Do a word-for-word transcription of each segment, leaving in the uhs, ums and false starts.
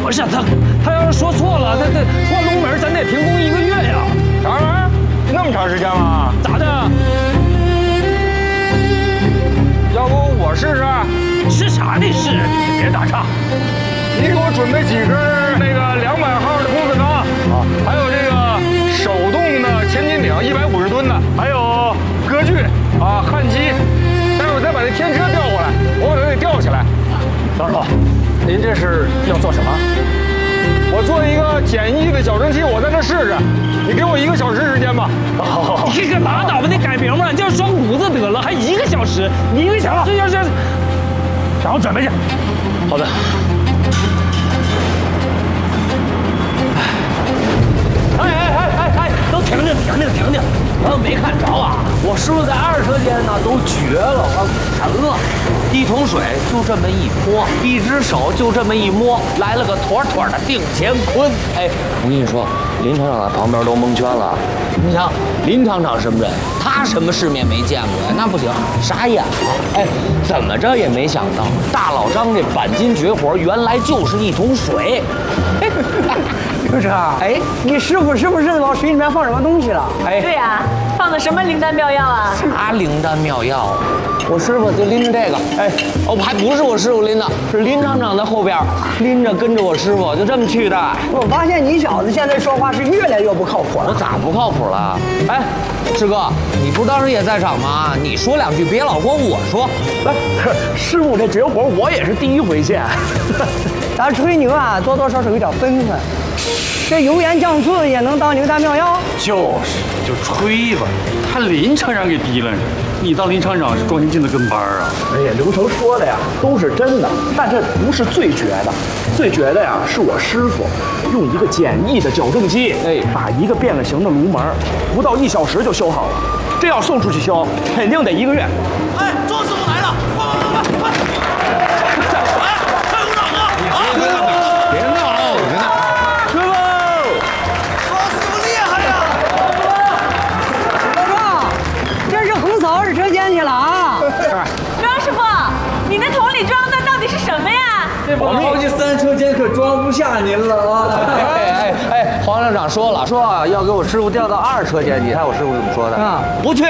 不是他，他要是说错了，他他换龙门，咱得停工一个月呀。 啥玩意儿？那么长时间吗？ 咋的？ 要不我试试？ 试啥你试？你别打岔。 你给我准备几根那个两百号的公子钢啊，还有这个手动的千斤顶一百五十吨的，还有割锯啊焊机。待会儿再把那天车调过来，我把它给吊起来。 张叔，您这是要做什么？ 我做一个简易的矫正器，我在这试试。你给我一个小时时间吧。 好好好。你可拉倒吧，你改名吧，你叫双谷子得了，还一个小时，你一个小时要是，让我准备去。好的。哎哎哎哎哎，都停停停停停停！我要没看着啊，我师傅在二车间呢都绝了，我沉了。一桶水就这么一泼，一只手就这么一摸，来了个妥妥的定乾坤。哎，我跟你说，林厂长在旁边都蒙圈了。你想，林厂长什么人？他什么世面没见过呀？那不行，傻眼了。哎，怎么着也没想到，大老张这钣金绝活原来就是一桶水。 刘车，哎，你师傅是不是往水里面放什么东西了？ 哎，对呀、啊，放的什么灵丹妙药啊？ 啥灵丹妙药？我师傅就拎着这个，哎，哦，还不是我师傅拎的，是林厂长在后边拎着跟着我师傅，就这么去的。 我发现你小子现在说话是越来越不靠谱了。 我咋不靠谱了？哎，师哥，你不是当时也在场吗？你说两句，别老光我说。 来，师傅这绝活我也是第一回见。 咱吹牛啊，多多少少有点分寸。这油盐酱醋也能当灵丹妙药？ 就是，就吹吧。看林厂长给提了，你当林厂长是装新进的跟班啊？哎呀，刘成说的呀都是真的，但这不是最绝的，最绝的呀是我师傅用一个简易的矫正机，哎，把一个变了形的炉门，不到一小时就修好了。这要送出去修，肯定得一个月。 哎，庄师傅来了，快快快快！哎，快鼓掌啊！啊！ 别闹，别闹。 师傅，庄师傅厉害呀！ 老庄，这是横扫二车间去了啊！ 庄师傅，你那桶里装的到底是什么呀？ 我们好几三车间可装不下您了啊！ 哎哎哎，黄厂长说了，说啊要给我师傅调到二车间，你看我师傅怎么说的？啊，不去。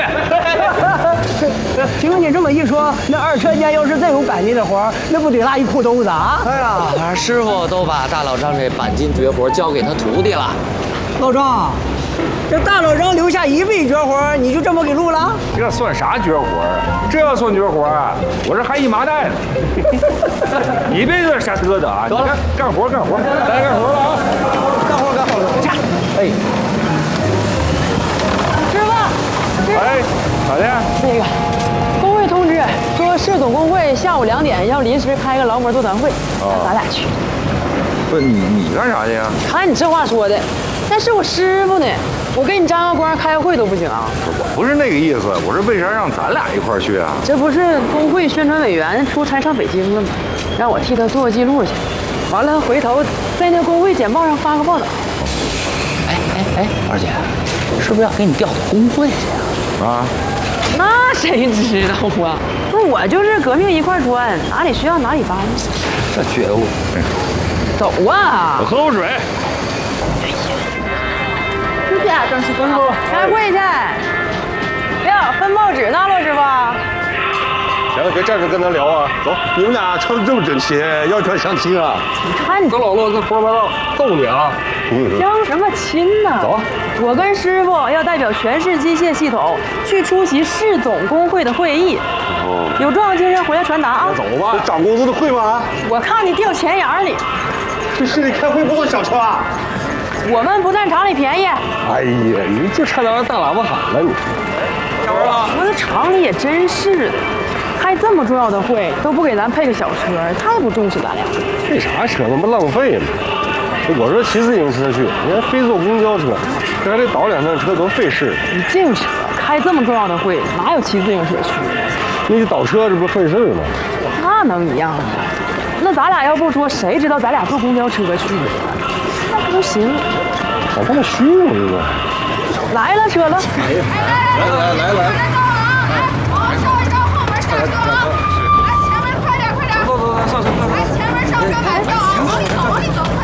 听你这么一说，那二车间要是再有钣金的活，那不得拉一裤兜子啊！ 哎呀，反正师傅都把大老张这钣金绝活交给他徒弟了。 老庄，这大老张留下一臂绝活，你就这么给录了？ 这算啥绝活啊？这要算绝活啊，我这还一麻袋呢。你别在这瞎嘚嘚啊！ 得了， 干活干活，来干活了啊！ 干活干活，下。 哎， 师傅， 哎，咋的？ 那个工会通知说，市总工会下午两点要临时开个劳模座谈会，让咱俩去。 不是你你干啥去呀？ 看你这话说的，那是我师傅呢，我跟你张个光开个会都不行啊？ 我不是那个意思，我是为啥让咱俩一块儿去啊？ 这不是工会宣传委员出差上北京了吗？让我替他做个记录去，完了回头在那工会简报上发个报道。 哎哎哎，二姐，是不是要给你调到工会去呀？ 啊？ 那谁知道啊？不是我就是革命一块砖，哪里需要哪里搬。 这觉悟。 走啊！ 我喝口水。 出去啊，张师傅，开会去。哟，分报纸呢，骆师傅。 行了，别站着跟他聊啊！走，你们俩穿得这么整齐，要不要相亲啊？ 看你跟老骆跟胡说八道，揍你啊！ 相什么亲呢？ 走， 我跟师傅要代表全市机械系统去出席市总工会的会议。哦，有重要精神回来传达啊！ 走吧，涨工资的会吗？ 我看你掉钱眼里。 去市里开会不坐小车啊？ 我们不占厂里便宜。 哎呀，你就差点让大喇叭喊了你。 小儿啊，我这厂里也真是的，开这么重要的会都不给咱配个小车，太不重视咱俩。 配啥车？那不浪费吗？我说骑自行车去，你还非坐公交车，这还得倒两趟车，多费事。 你净扯！开这么重要的会，哪有骑自行车去？ 你倒车，这不费事吗？ 那能一样吗？那咱俩要不说，谁知道咱俩坐公交车去的？那不行。 咋这么虚呢？这个。 来了，车了。 哎呀，来来来来。 哎，往上一张后门上车啊！哎，前面快点快点！走走走，上车上车！哎，前面上车买票啊！往里走往里走。